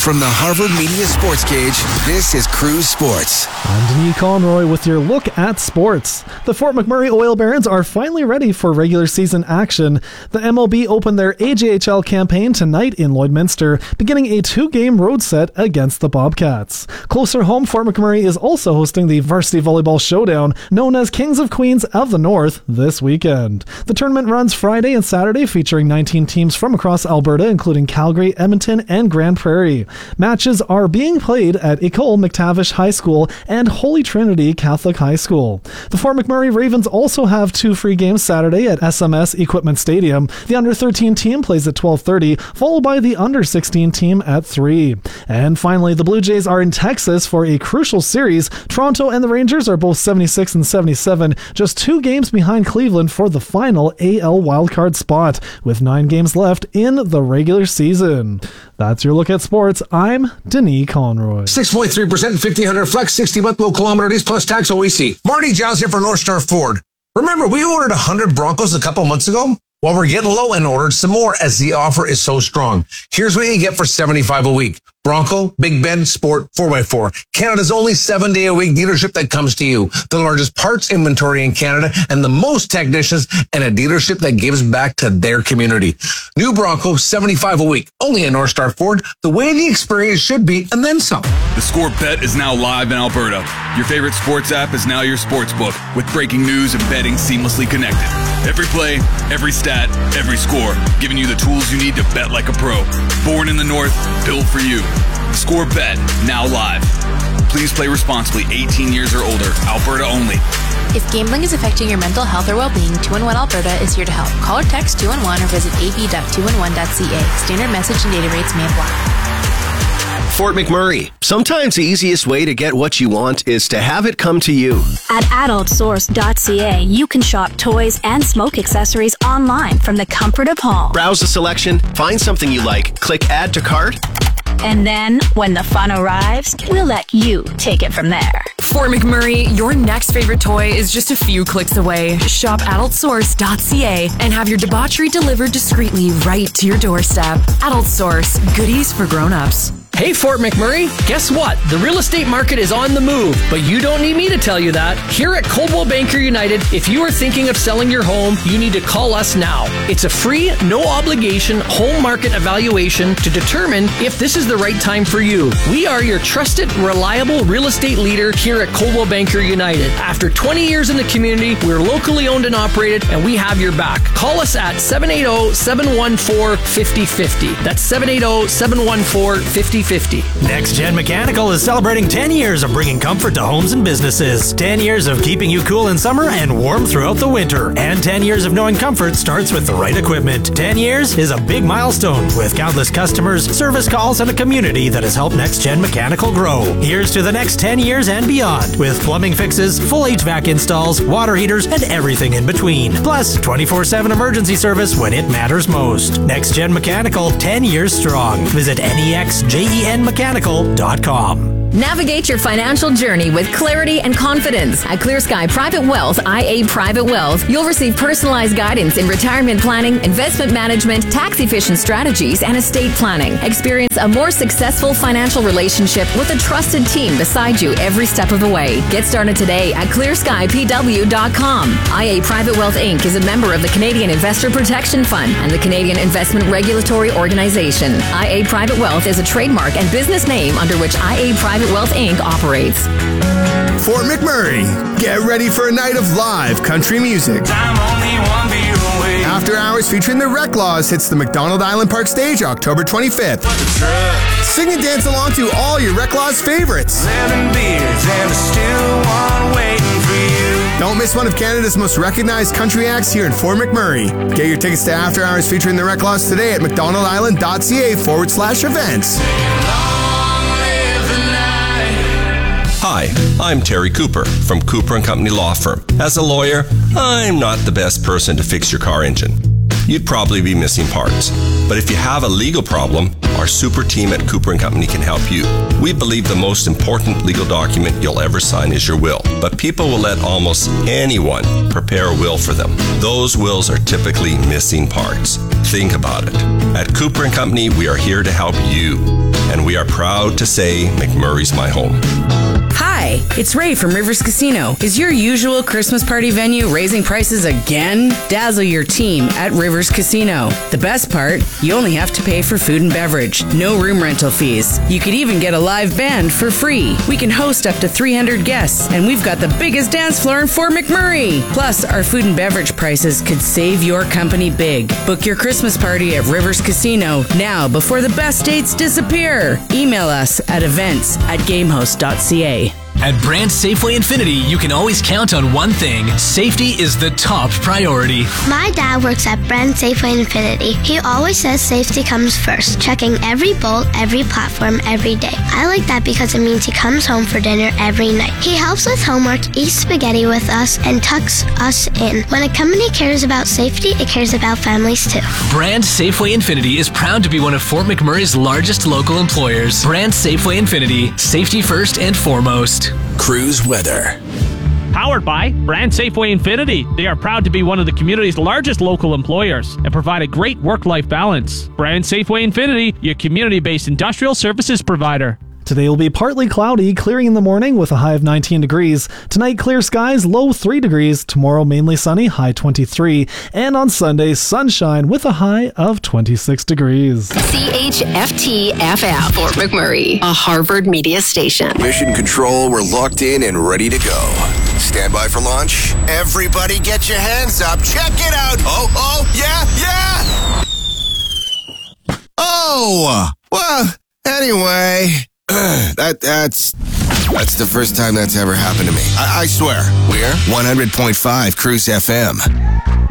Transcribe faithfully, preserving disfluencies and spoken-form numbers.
From the Harvard Media Sports Cage, this is Cruise Sports. I'm Denis Conroy with your look at sports. The Fort McMurray Oil Barons are finally ready for regular season action. The M L B opened their A J H L campaign tonight in Lloydminster, beginning a two-game road set against the Bobcats. Closer home, Fort McMurray is also hosting the Varsity Volleyball Showdown, known as Kings of Queens of the North, this weekend. The tournament runs Friday and Saturday, featuring nineteen teams from across Alberta, including Calgary, Edmonton, and Grand Prairie. Matches are being played at École McTavish High School and Holy Trinity Catholic High School. The Fort McMurray Ravens also have two free games Saturday at S M S Equipment Stadium. The under thirteen team plays at twelve thirty, followed by the under sixteen team at three. And finally, the Blue Jays are in Texas for a crucial series. Toronto and the Rangers are both seventy-six and seventy-seven, just two games behind Cleveland for the final A L wildcard spot, with nine games left in the regular season. That's your look at sports. I'm Denis Conroy. six point three percent fifteen hundred flex, sixty month low kilometer days plus tax O E C. Marty Giles here for North Star Ford. Remember, we ordered one hundred Broncos a couple months ago? Well, we're getting low and ordered some more as the offer is so strong. Here's what you get for seventy-five a week. Bronco, Big Ben, Sport, four by four. Canada's only seven-day-a-week dealership that comes to you. The largest parts inventory in Canada and the most technicians, and a dealership that gives back to their community. New Bronco, seventy-five a week. Only at North Star Ford. The way the experience should be, and then some. The Score Bet is now live in Alberta. Your favorite sports app is now your sports book, with breaking news and betting seamlessly connected. Every play, every stat, every score, giving you the tools you need to bet like a pro. Born in the North, built for you. Score Bet, now live. Please play responsibly, eighteen years or older, Alberta only. If gambling is affecting your mental health or well-being, two one one Alberta is here to help. Call or text two one one or visit a b dot two one one dot c a. Standard message and data rates may apply. Fort McMurray. Sometimes the easiest way to get what you want is to have it come to you. At adult source dot c a, you can shop toys and smoke accessories online from the comfort of home. Browse the selection, find something you like, click add to cart. And then, when the fun arrives, we'll let you take it from there. Fort McMurray, your next favorite toy is just a few clicks away. Shop adult source dot c a and have your debauchery delivered discreetly right to your doorstep. Adult Source, goodies for grown-ups. Hey, Fort McMurray, guess what? The real estate market is on the move, but you don't need me to tell you that. Here at Coldwell Banker United, if you are thinking of selling your home, you need to call us now. It's a free, no-obligation home market evaluation to determine if this is the right time for you. We are your trusted, reliable real estate leader here at Coldwell Banker United. After twenty years in the community, we're locally owned and operated, and we have your back. Call us at seven eight zero, seven one four, five zero five zero. That's seven eight zero, seven one four, five zero five zero. Next Gen Mechanical is celebrating ten years of bringing comfort to homes and businesses. ten years of keeping you cool in summer and warm throughout the winter. And ten years of knowing comfort starts with the right equipment. ten years is a big milestone with countless customers, service calls, and a community that has helped Next Gen Mechanical grow. Here's to the next ten years and beyond with plumbing fixes, full H V A C installs, water heaters, and everything in between. Plus, twenty-four seven emergency service when it matters most. Next Gen Mechanical, ten years strong. Visit N E X J E N mechanical dot com. Navigate your financial journey with clarity and confidence. At Clear Sky Private Wealth, I A Private Wealth, you'll receive personalized guidance in retirement planning, investment management, tax-efficient strategies, and estate planning. Experience a more successful financial relationship with a trusted team beside you every step of the way. Get started today at clear sky p w dot com. I A Private Wealth Incorporated is a member of the Canadian Investor Protection Fund and the Canadian Investment Regulatory Organization. I A Private Wealth is a trademark and business name under which I A Private Wealth Incorporated operates. Fort McMurray, get ready for a night of live country music. I'm only one beer away. After Hours featuring the Reclaws hits the McDonald Island Park stage October twenty-fifth. Sing and dance along to all your Reclaws favorites. Seven beers and there's still one waiting for you. Don't miss one of Canada's most recognized country acts here in Fort McMurray. Get your tickets to After Hours featuring the Reclaws today at mcdonaldisland.ca forward slash events. Hi, I'm Terry Cooper from Cooper and Company Law Firm. As a lawyer, I'm not the best person to fix your car engine. You'd probably be missing parts. But if you have a legal problem, our super team at Cooper and Company can help you. We believe the most important legal document you'll ever sign is your will. But people will let almost anyone prepare a will for them. Those wills are typically missing parts. Think about it. At Cooper and Company, we are here to help you. and we are proud to say McMurray's my home. Hi, it's Ray from Rivers Casino. Is your usual Christmas party venue raising prices again? Dazzle your team at Rivers Casino. The best part, you only have to pay for food and beverage. No room rental fees. You could even get a live band for free. We can host up to three hundred guests, and we've got the biggest dance floor in Fort McMurray. Plus, our food and beverage prices could save your company big. Book your Christmas party at Rivers Casino now before the best dates disappear. Email us at events at gamehost dot c a. At Brand Safeway Infinity, you can always count on one thing. Safety is the top priority. My dad works at Brand Safeway Infinity. He always says safety comes first, checking every bolt, every platform, every day. I like that because it means he comes home for dinner every night. He helps with homework, eats spaghetti with us, and tucks us in. When a company cares about safety, it cares about families too. Brand Safeway Infinity is proud to be one of Fort McMurray's largest local employers. Brand Safeway Infinity, safety first and foremost. Cruise weather. Powered by Brand Safeway Infinity. They are proud to be one of the community's largest local employers and provide a great work-life balance. Brand Safeway Infinity, your community-based industrial services provider. Today will be partly cloudy, clearing in the morning with a high of nineteen degrees. Tonight, clear skies, low three degrees. Tomorrow, mainly sunny, high twenty-three. And on Sunday, sunshine with a high of twenty-six degrees. C H F T F F, Fort McMurray, a Harvard media station. Mission Control, we're locked in and ready to go. Stand by for launch. Everybody get your hands up. Check it out. Oh, oh, yeah, yeah. Oh, well, anyway... that that's that's the first time that's ever happened to me. I, I swear. We're one hundred point five Cruise F M.